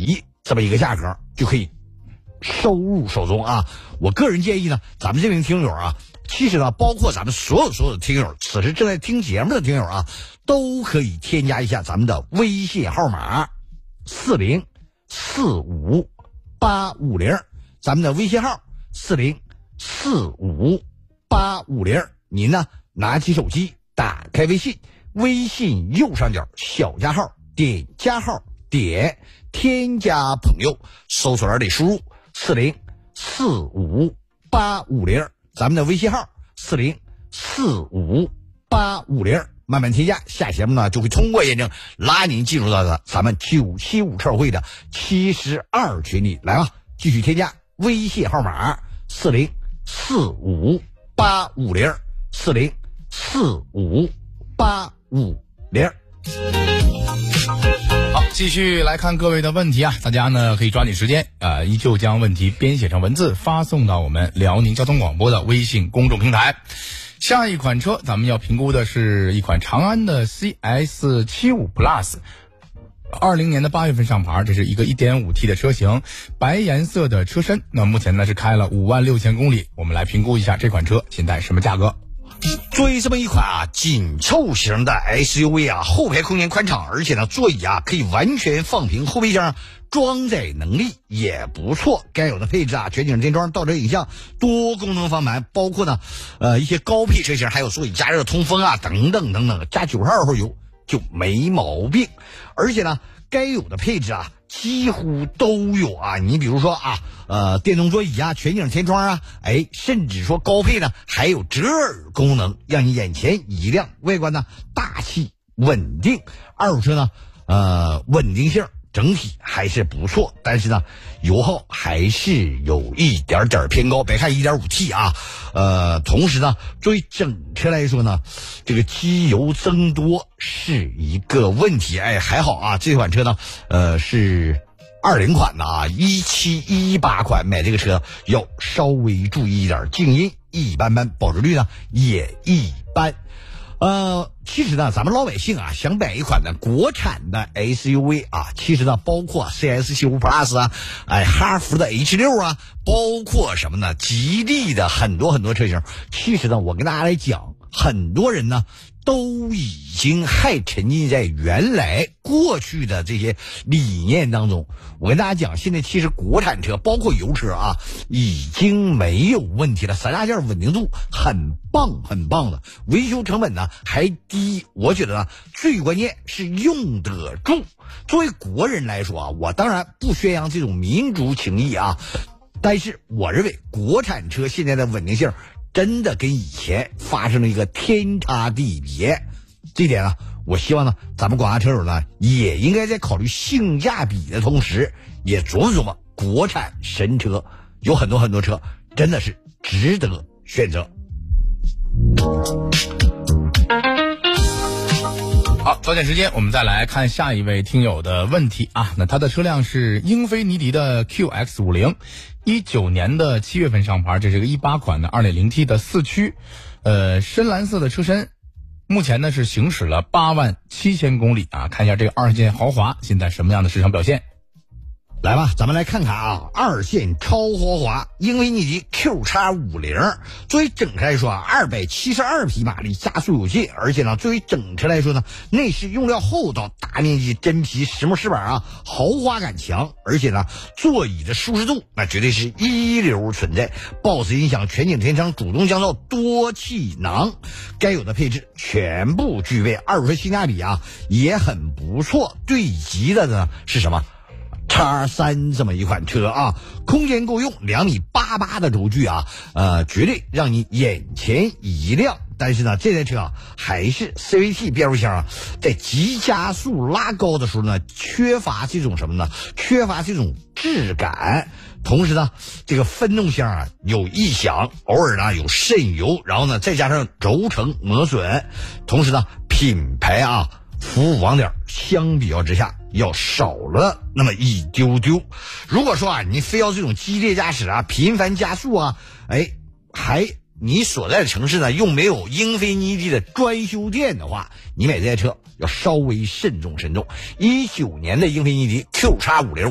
起这么一个价格就可以收入手中啊。我个人建议呢，咱们这名听友啊，其实呢，包括咱们所有的听友，此时正在听节目的听友啊，都可以添加一下咱们的微信号码4045850，咱们的微信号4045850。您呢拿起手机，打开微信，微信右上角小加号，点加号，点添加朋友，搜索栏里输入4045850，咱们的微信号4045850，慢慢添加。下节目呢就会通过验证拉您进入到的咱们975车友会的72群里来吧。继续添加微信号码4045850，4045850。 好，继续来看各位的问题啊，大家呢可以抓紧时间依旧将问题编写成文字发送到我们辽宁交通广播的微信公众平台。下一款车咱们要评估的是一款长安的 CS75 Plus， 20年的8月份上牌，这是一个 1.5T 的车型，白颜色的车身，那目前呢是开了56000公里，我们来评估一下这款车现在什么价格。 作为这么一款紧凑型的 SUV 后排空间宽敞，而且呢座椅可以完全放平，后备箱装载能力也不错，该有的配置全景天窗、倒车影像、多功能方向盘，包括呢一些高配车型还有座椅加热、通风等等等等，加9号油就没毛病。而且呢该有的配置几乎都有你比如说电动座椅全景天窗甚至说高配呢还有折耳功能，让你眼前一亮，外观呢大气稳定。二手车呢稳定性整体还是不错，但是呢油耗还是有一点点偏高，别看 1.5T 同时呢作为整车来说呢，这个机油增多是一个问题。还好这款车呢是20款的17、18款买这个车要稍微注意一点，静音一般般，保值率呢也一般。其实呢咱们老百姓想买一款呢国产的 SUV 其实呢包括 CS75 Plus 哈弗的 H6 包括什么呢吉利的很多车型。其实呢我跟大家来讲，很多人呢都已经还沉浸在原来过去的这些理念当中。我跟大家讲，现在其实国产车包括油车已经没有问题了，3大件稳定度很棒的，维修成本呢还低。我觉得呢最关键是用得住。作为国人来说我当然不宣扬这种民族情谊但是我认为国产车现在的稳定性真的跟以前发生了一个天差地别。这点呢我希望呢咱们广大车友呢也应该在考虑性价比的同时，也琢磨国产神车，有很多车真的是值得选择。 好，抓紧时间我们再来看下一位听友的问题那他的车辆是英菲尼迪的 QX50， 19年的7月份上牌，这是个18款的 2.0T 的4驱深蓝色的车身，目前呢是行驶了87000公里看一下这个二线豪华现在什么样的市场表现。 来吧，咱们来看看二线超豪华英菲尼迪 QX50。作为整车来说272匹马力，加速有劲，而且呢作为整车来说呢，内饰用料厚道，大面积真皮实木饰板豪华感强，而且呢座椅的舒适度那绝对是一流存在。BOSS 音响、全景天窗、主动降噪、多气囊，该有的配置全部具备。二手车性价比也很不错。对级的呢是什么？X3 这么一款车空间够用，2.88米的轴距绝对让你眼前一亮。但是呢这台车还是 CVT 变速箱在急加速拉高的时候呢缺乏这种什么呢？缺乏这种质感。同时呢这个分动箱有异响，偶尔呢有渗油，然后呢再加上轴承磨损。同时呢品牌服务网点相比较之下要少了那么一丢丢。如果说你非要这种激烈驾驶频繁加速你所在的城市呢又没有英菲尼迪的专修店的话，你买这台车要稍微慎重。19年的英菲尼迪 QX50